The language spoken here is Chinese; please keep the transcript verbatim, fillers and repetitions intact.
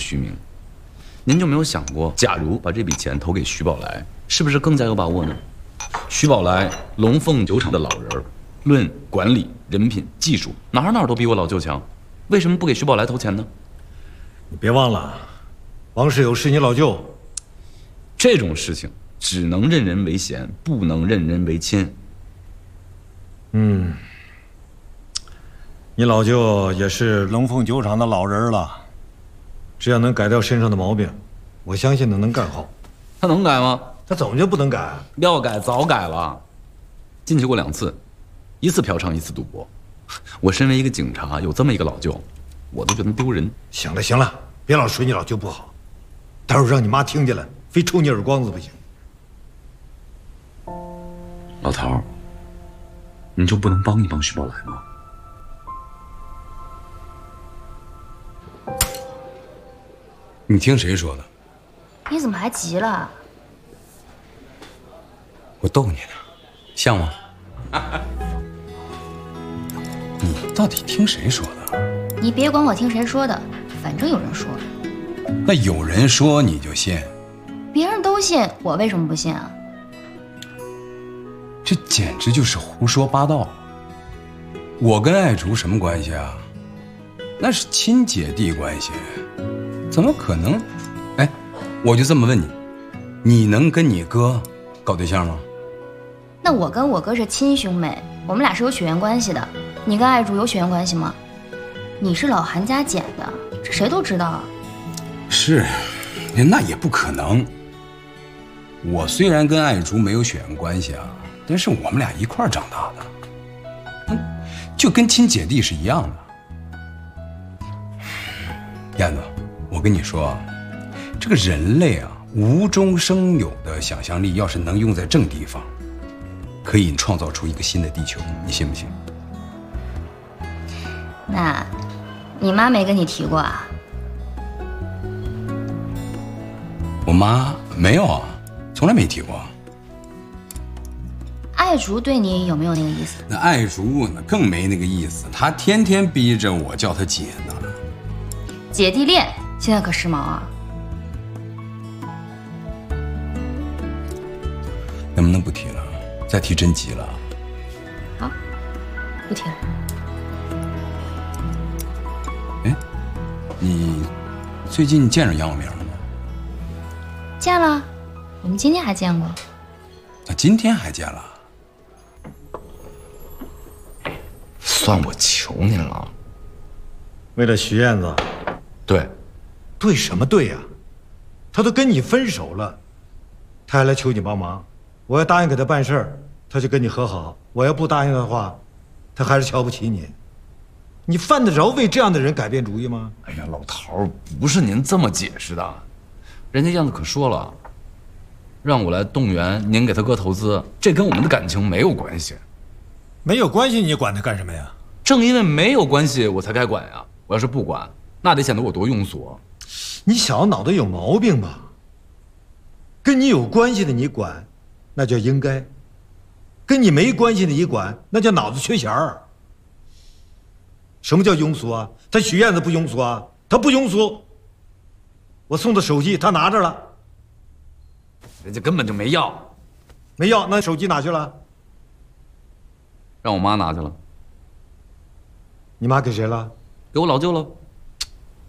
徐明。您就没有想过，假如把这笔钱投给徐宝来，是不是更加有把握呢？徐宝来，龙凤酒厂的老人儿，论管理、人品、技术，哪儿哪儿都比我老舅强，为什么不给徐宝来投钱呢？ 你别忘了，王世友是你老舅。 这种事情只能任人唯贤，不能任人唯亲。 嗯，你老舅也是龙凤酒厂的老人了，只要能改掉身上的毛病，我相信他能干好。 他能改吗？ 他怎么就不能改？ 要改早改了，进去过两次，一次嫖娼，一次赌博。我身为一个警察，有这么一个老舅，我都觉得丢人。 行了行了，别老说你老舅不好，待会儿让你妈听见了，非抽你耳光子不行。 老头儿，你就不能帮一帮徐宝来吗？ 你听谁说的？ 你怎么还急了？ 我逗你呢，像吗？你到底听谁说的？ 你别管我听谁说的，反正有人说。 那有人说你就信？ 别人都信，我为什么不信啊？ 这简直就是胡说八道！我跟爱竹什么关系啊？那是亲姐弟关系，怎么可能？哎，我就这么问你，你能跟你哥搞对象吗？ 那我跟我哥是亲兄妹，我们俩是有血缘关系的。你跟爱竹有血缘关系吗？你是老韩家捡的，这谁都知道啊。 是，那也不可能。我虽然跟爱竹没有血缘关系啊，但是我们俩一块儿长大的，嗯，就跟亲姐弟是一样的。燕子，我跟你说，这个人类啊，无中生有的想象力，要是能用在正地方，可以创造出一个新的地球，你信不信？ 那，你妈没跟你提过啊？ 我妈没有啊，从来没提过。 爱竹对你有没有那个意思？ 那爱竹那更没那个意思，她天天逼着我叫她姐呢。 姐弟恋现在可时髦啊！ 能不能不提了？再提真急了。 好，不提了。 哎，你最近见着杨晓明了吗？ 见了，我们今天还见过。 啊，今天还见了？ 算我求您了。 为了徐燕子。 对。 对什么对呀？他都跟你分手了，他还来求你帮忙。我要答应给他办事儿，他就跟你和好；我要不答应的话，他还是瞧不起你。你犯得着为这样的人改变主意吗？ 哎呀，老头儿，不是您这么解释的。人家燕子可说了，让我来动员您给他哥投资，这跟我们的感情没有关系。 没有关系，你管他干什么呀？ 正因为没有关系，我才该管呀。我要是不管，那得显得我多庸俗。 你小子脑袋有毛病吧？跟你有关系的你管，那叫应该；跟你没关系的你管，那叫脑子缺弦儿。什么叫庸俗啊？他许燕子不庸俗啊？他不庸俗。我送的手机他拿着了， 人家根本就没要， 没要，那手机哪去了？ 让我妈拿去了。 你妈给谁了？ 给我老舅了。